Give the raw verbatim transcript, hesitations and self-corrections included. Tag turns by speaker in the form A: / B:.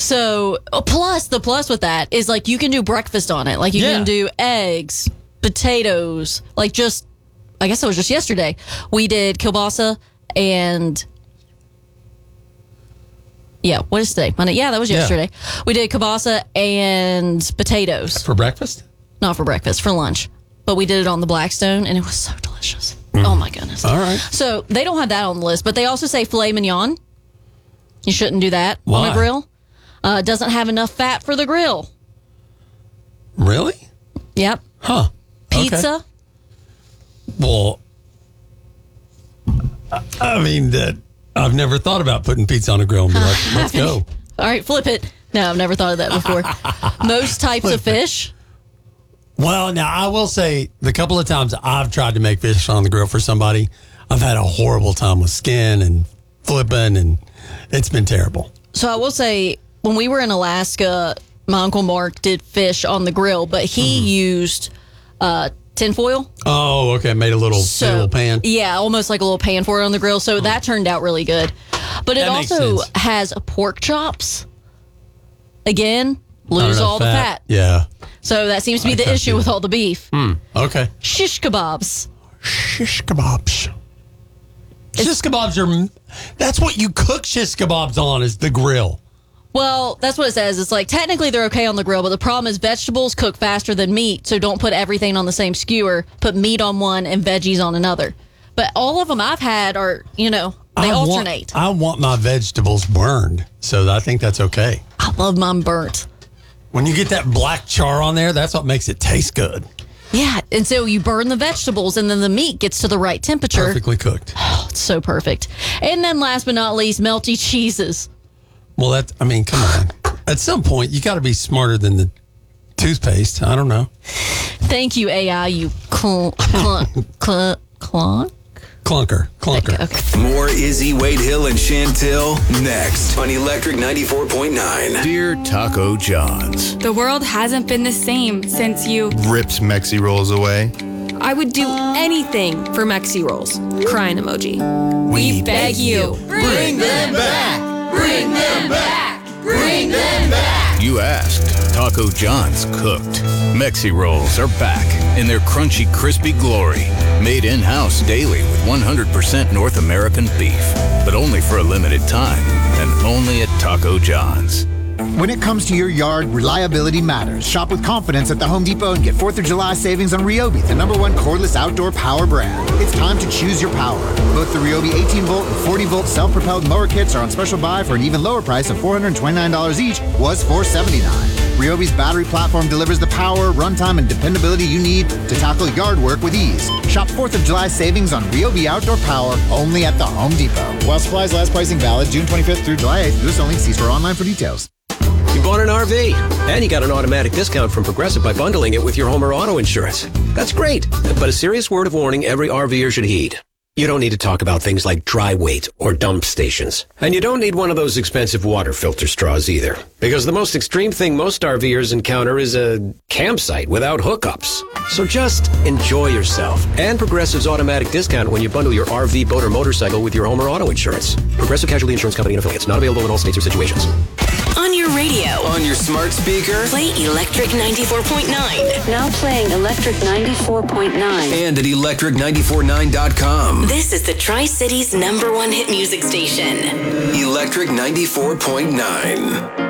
A: So, oh, plus, the plus with that is like you can do breakfast on it. Like you
B: Yeah.
A: can do eggs, potatoes, like just, I guess it was just yesterday. We did kielbasa and, yeah, what is today? Monday? Yeah, that was
B: Yeah.
A: yesterday. We did kielbasa and potatoes.
B: For breakfast?
A: Not for breakfast, for lunch. But we did it on the Blackstone and it was so delicious. Oh my goodness.
B: All right.
A: So they don't have that on the list, but they also say filet mignon. You shouldn't do that
B: Why?
A: on a grill. Uh, doesn't have enough fat for the grill.
B: Really?
A: Yep.
B: Huh.
A: Pizza.
B: Okay. Well, I- I mean, that I've never thought about putting pizza on a grill and be like, let's go.
A: All right, flip it. No, I've never thought of that before. Most types of fish.
B: Well, now I will say the couple of times I've tried to make fish on the grill for somebody, I've had a horrible time with skin and flipping, and it's been terrible.
A: So I will say, when we were in Alaska, my Uncle Mark did fish on the grill, but he
B: Mm-hmm.
A: used uh, tinfoil.
B: Oh, okay. Made a little,
A: So,
B: made a little pan.
A: Yeah, almost like a little pan for it on the grill. So that turned out really good. But it
B: That makes
A: also
B: sense.
A: has pork chops. Again, lose
B: Not enough
A: all the fat.
B: Yeah.
A: So that seems to be the
B: can't
A: issue
B: do
A: with
B: that.
A: all the beef.
B: Okay.
A: Shish kebabs.
B: Shish kebabs. Shish kebabs are, that's what you cook shish kebabs on, is the grill.
A: Well, that's what it says. It's like technically they're okay on the grill, but the problem is vegetables cook faster than meat. So don't put everything on the same skewer. Put meat on one and veggies on another. But all of them I've had are, you know, they
B: I
A: alternate.
B: Want, I want my vegetables burned, so I think that's okay.
A: I love mine burnt.
B: When you get that black char on there, that's what makes it taste good.
A: Yeah, and so you burn the vegetables, and then the meat gets to the right temperature.
B: Perfectly cooked.
A: Oh, it's so perfect. And then last but not least, melty cheeses.
B: Well, that, I mean, come on. At some point, you got to be smarter than the toothpaste. I don't know.
A: Thank you, A I, you clunk, clunk, clunk, clunk.
B: Clunker. Clunker.
A: Okay.
C: More Izzy, Wade Hill, and Chantil next on Electric ninety-four point nine.
D: Dear Taco John's,
E: The world hasn't been the same since you.
F: Ripped Mexi rolls away.
E: I would do anything for Mexi rolls. Crying emoji. We, beg you.
C: Bring them back! Bring them back! Bring them back!
D: you asked. Taco John's cooked. Mexi rolls are back in their crunchy, crispy glory. Made in-house daily with one hundred percent North American beef. But only for a limited time. And only at Taco John's.
G: When it comes to your yard, reliability matters. Shop with confidence at the Home Depot and get fourth of July savings on Ryobi, the number one cordless outdoor power brand. It's time to choose your power. Both the Ryobi eighteen volt and forty volt self-propelled mower kits are on special buy for an even lower price of four hundred twenty-nine dollars each, was four hundred seventy-nine dollars. Ryobi's battery platform delivers the power, runtime, and dependability you need to tackle yard work with ease. Shop fourth of July savings on Ryobi outdoor power only at the Home Depot. While supplies last, pricing valid June twenty-fifth through July eighth. U S only. See store online for details.
H: You bought an R V, and you got an automatic discount from Progressive by bundling it with your home or auto insurance. That's great, but a serious word of warning every RVer should heed. You don't need to talk about things like dry weight or dump stations. And you don't need one of those expensive water filter straws either. Because the most extreme thing most RVers encounter is a campsite without hookups. So just enjoy yourself and Progressive's automatic discount when you bundle your R V, boat, or motorcycle with your home or auto insurance. Progressive Casualty Insurance Company and Affiliates. Not available in all states or situations.
I: On your radio.
C: On your smart speaker.
I: Play Electric ninety-four point nine.
J: Now playing Electric ninety-four point nine.
C: And at electric nine four nine dot com.
I: This is the Tri-City's number one hit music station.
C: Electric ninety-four point nine.